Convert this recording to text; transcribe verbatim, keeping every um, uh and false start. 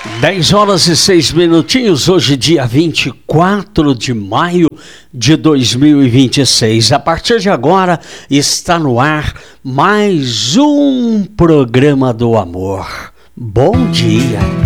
dez horas e seis minutinhos, hoje dia vinte e quatro de maio de dois mil e vinte e seis. A partir de agora está no ar mais um programa do amor. Bom dia.